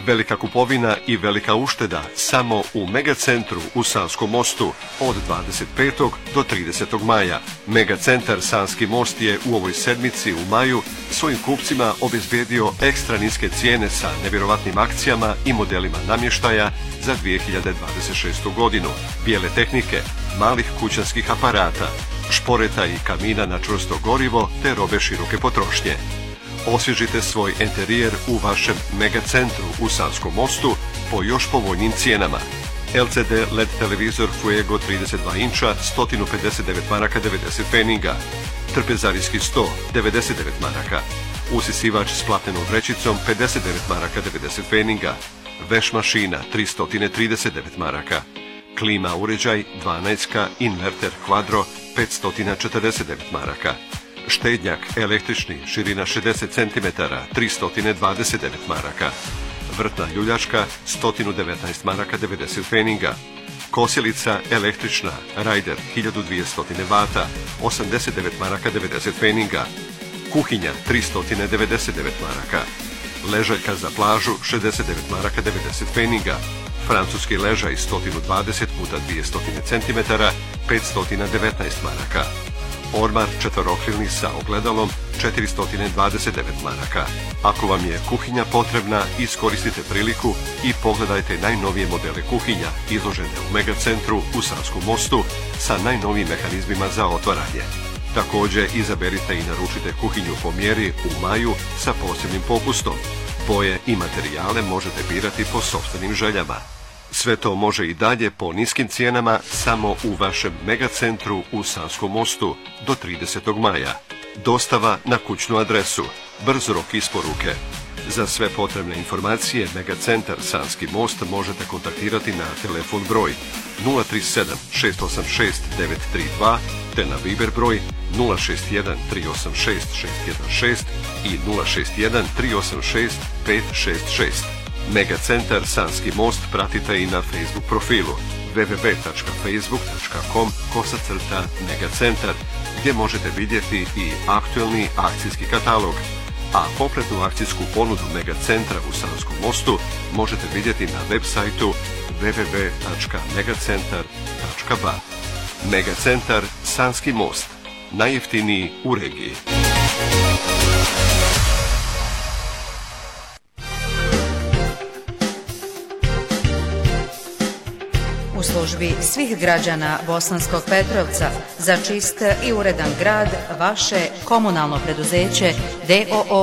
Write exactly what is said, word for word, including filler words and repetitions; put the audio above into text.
Velika kupovina i velika ušteda samo u Megacentru u Sanskom mostu od dvadeset petog do tridesetog maja. Megacentar Sanski most je u ovoj sedmici u maju svojim kupcima obezbedio ekstra niske cijene sa nevjerovatnim akcijama i modelima namještaja za dvije hiljade dvadeset šestu godinu. Bijele tehnike, malih kućanskih aparata, šporeta i kamina na čvrsto gorivo te robe široke potrošnje. Osvježite svoj enterijer u vašem Megacentru u Sanskom mostu po još povoljnim cijenama. L C D L E D televizor Fuego trideset dva inča sto pedeset devet maraka devedeset pfenninga, trpezarijski sto devedeset devet maraka, usisivač s platnenom vrećicom pedeset devet maraka devedeset pfenninga, veš mašina tristo trideset devet maraka, klima uređaj dvanaest inverter Quadro petsto četrdeset devet maraka, štednjak električni širina šezdeset centimetara tristo dvadeset devet maraka, vrtna ljuljačka sto devetnaest maraka devedeset pfenninga, kosilica električna Raider hiljadu dvjesto vata osamdeset devet maraka devedeset pfenninga, kuhinja tristo devedeset devet maraka, ležaljka za plažu šezdeset devet maraka devedeset pfenninga, francuski ležaj sto dvadeset puta dvjesto centimetara petsto devetnaest maraka, ormar četverokrilni sa ogledalom četiristo dvadeset devet maraka. Ako vam je kuhinja potrebna, iskoristite priliku i pogledajte najnovije modele kuhinja izložene u Megacentru u Sanskom mostu sa najnovijim mehanizmima za otvaranje. Također izaberite i naručite kuhinju po mjeri u maju sa posebnim popustom. Boje i materijale možete birati po sopstvenim željama. Sve to može i dalje po niskim cijenama samo u vašem Megacentru u Sanskom mostu do tridesetog maja. Dostava na kućnu adresu, brz rok isporuke. Za sve potrebne informacije Megacentar Sanski most možete kontaktirati na telefon broj nula tri sedam šest osam šest devet tri dva te na Viber broj nula šest jedan tri osam šest šest jedan šest i nula šest jedan tri osam šest pet šest šest. Megacentar Sanski most pratite i na Facebook profilu w w w tačka facebook tačka com kosacrta Megacentar gdje možete vidjeti i aktualni akcijski katalog, a kompletnu akcijsku ponudu Megacentra u Sanskom mostu možete vidjeti na web sajtu w w w tačka megacentar tačka b a. Megacentar Sanski most, najjeftiniji u regiji. U službi svih građana Bosanskog Petrovca za čist i uredan grad vaše komunalno preduzeće D O O